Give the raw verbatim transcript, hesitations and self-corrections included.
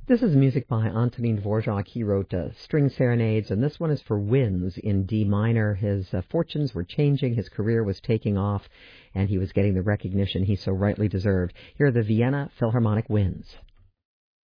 This is music by Antonin Dvorak. He wrote uh, string serenades, and this one is for winds in D minor. His uh, fortunes were changing, his career was taking off, and he was getting the recognition he so rightly deserved. Here are the Vienna Philharmonic Winds.